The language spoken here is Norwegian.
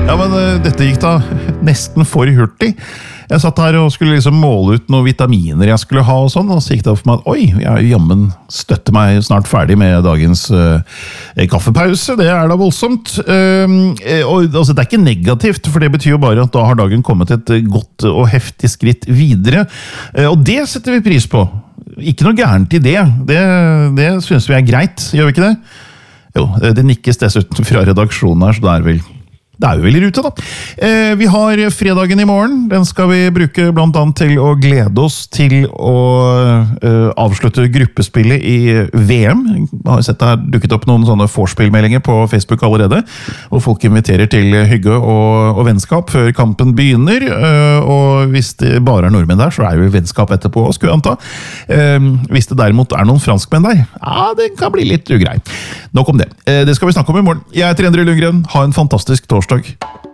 Ja, men dette gikk da nesten for hurtig. Jeg satt her og skulle liksom måle ut noen vitaminer jeg skulle ha og sånn, og så gikk det opp for meg at oi, jeg jammen støtter meg snart ferdig med dagens kaffepause. Det da voldsomt. Og altså, det ikke negativt, for det betyr jo bare at da har dagen kommet et godt og heftig skritt videre. Og det setter vi pris på. Ikke noe gærent i det. Det synes vi greit, gjør vi ikke det? Jo, det nikkes dessuten fra redaksjonen her, så det er vi vel i rute da. Vi har fredagen i morgen. Den skal vi bruke blant annet til å glede oss til å avslutte gruppespillet i VM. Jeg har sett det her dukket opp noen sånne vorspielmeldinger på Facebook allerede, og folk inviterer til hygge og vennskap før kampen begynner. Og hvis det bare nordmenn der, så det jo vennskap etterpå, skulle jeg anta. Hvis det derimot noen franskmenn der, ja, det kan bli litt ugrei. Nok om det. Det skal vi snakke om i morgen. Jeg heter Endre Lundgren. Ha en fantastisk torsdag.